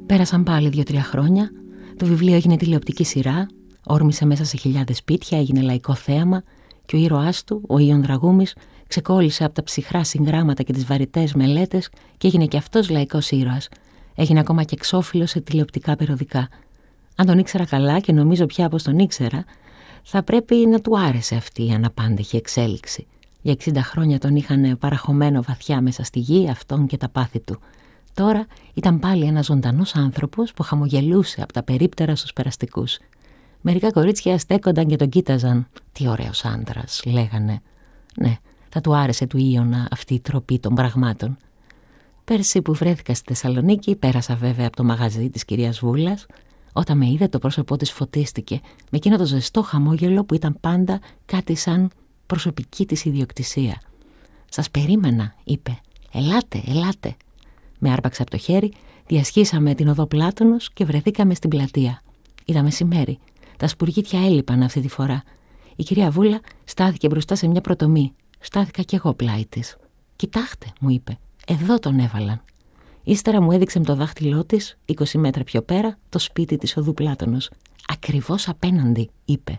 Πέρασαν πάλι 2-3 χρόνια. Το βιβλίο έγινε τηλεοπτική σειρά, όρμησε μέσα σε χιλιάδες σπίτια, έγινε λαϊκό θέαμα και ο ήρωάς του, ο Ιων Δραγούμης, ξεκόλλησε από τα ψυχρά συγγράμματα και τις βαρυτές μελέτες και έγινε και αυτός λαϊκός ήρωας. Έγινε ακόμα και εξώφυλλος σε τηλεοπτικά περιοδικά. Αν τον ήξερα καλά, και νομίζω πια πως τον ήξερα, θα πρέπει να του άρεσε αυτή η αναπάντεχη εξέλιξη. Για 60 χρόνια τον είχαν παραχωμένο βαθιά μέσα στη γη, αυτόν και τα πάθη του. Τώρα ήταν πάλι ένας ζωντανός άνθρωπος που χαμογελούσε από τα περίπτερα στους περαστικούς. Μερικά κορίτσια στέκονταν και τον κοίταζαν. «Τι ωραίος άντρας», λέγανε. Ναι, θα του άρεσε του Ιωνα αυτή η τροπή των πραγμάτων. Πέρσι που βρέθηκα στη Θεσσαλονίκη, πέρασα βέβαια από το μαγαζί της κυρίας Βούλας. Όταν με είδε, το πρόσωπό της φωτίστηκε με εκείνο το ζεστό χαμόγελο που ήταν πάντα κάτι σαν προσωπική της ιδιοκτησία. «Σας περίμενα», είπε. «Ελάτε, ελάτε». Με άρπαξε από το χέρι, διασχίσαμε την οδό Πλάτωνος και βρεθήκαμε στην πλατεία. Ήταν μεσημέρι. Τα σπουργίτια έλειπαν αυτή τη φορά. Η κυρία Βούλα στάθηκε μπροστά σε μια προτομή. Στάθηκα κι εγώ πλάι της. «Κοιτάξτε», μου είπε, «εδώ τον έβαλαν». Ύστερα μου έδειξε με το δάχτυλό της, 20 μέτρα πιο πέρα, το σπίτι της οδού Πλάτωνος. «Ακριβώς απέναντι», είπε.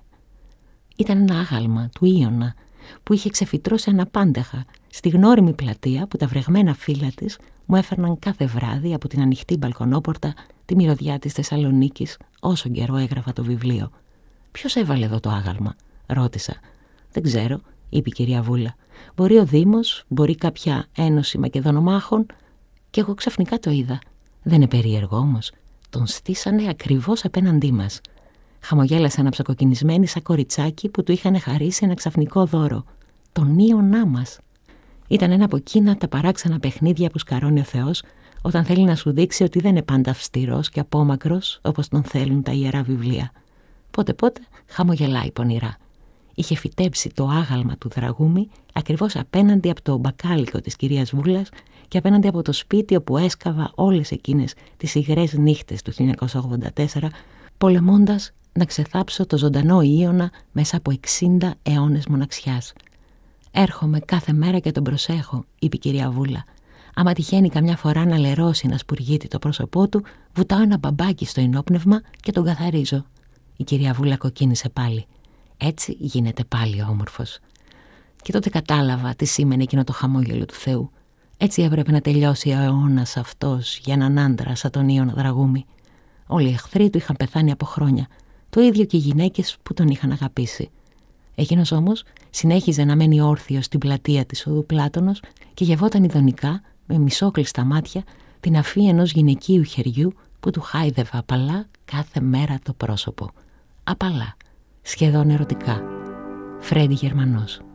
Ήταν ένα άγαλμα του Ιωνα που είχε ξεφυτρώσει αναπάντεχα στη γνώριμη πλατεία που τα βρεγμένα φύλλα της μου έφερναν κάθε βράδυ από την ανοιχτή μπαλκονόπορτα τη μυρωδιά της Θεσσαλονίκης όσο καιρό έγραφα το βιβλίο. «Ποιος έβαλε εδώ το άγαλμα?» ρώτησα. «Δεν ξέρω», είπε η κυρία Βούλα. «Μπορεί ο Δήμος, μπορεί κάποια ένωση Μακεδονομάχων». Και εγώ ξαφνικά το είδα. Δεν είναι περίεργο όμως. Τον στήσανε ακριβώς απέναντί μας. Χαμογέλασε αναψοκοκκινισμένη σαν κοριτσάκι που του είχαν χαρίσει ένα ξαφνικό δώρο. Τον Ιωνά μας. Ήταν ένα από εκείνα τα παράξενα παιχνίδια που σκαρώνει ο Θεός όταν θέλει να σου δείξει ότι δεν είναι πάντα αυστηρός και απόμακρος όπως τον θέλουν τα ιερά βιβλία. Πότε χαμογελάει πονηρά. Είχε φυτέψει το άγαλμα του Δραγούμη ακριβώς απέναντι από το μπακάλικο της κυρίας Βούλας και απέναντι από το σπίτι όπου έσκαβα όλες εκείνες τις υγρές νύχτες του 1984, πολεμώντας να ξεθάψω το ζωντανό Ιωνα μέσα από 60 αιώνες μοναξιάς. «Έρχομαι κάθε μέρα και τον προσέχω», είπε η κυρία Βούλα. «Άμα τυχαίνει καμιά φορά να λερώσει να σπουργίτη το πρόσωπό του, βουτάω ένα μπαμπάκι στο ενόπνευμα και τον καθαρίζω». Η κυρία Βούλα κοκκίνησε πάλι. «Έτσι γίνεται πάλι όμορφος». Και τότε κατάλαβα τι σήμαινε εκείνο το χαμόγελο του Θεού. Έτσι έπρεπε να τελειώσει ο αιώνας αυτός για έναν άντρα σαν τον Ιωνα Δραγούμη. Όλοι οι εχθροί του είχαν πεθάνει από χρόνια. Το ίδιο και οι γυναίκες που τον είχαν αγαπήσει. Εκείνος όμως συνέχιζε να μένει όρθιος στην πλατεία της οδού Πλάτωνος και γευόταν ειδονικά, με μισόκλειστα μάτια, την αφή ενός γυναικείου χεριού που του χάιδευε απαλά κάθε μέρα το πρόσωπο. Απαλά, σχεδόν ερωτικά. Φρέντι Γερμανός.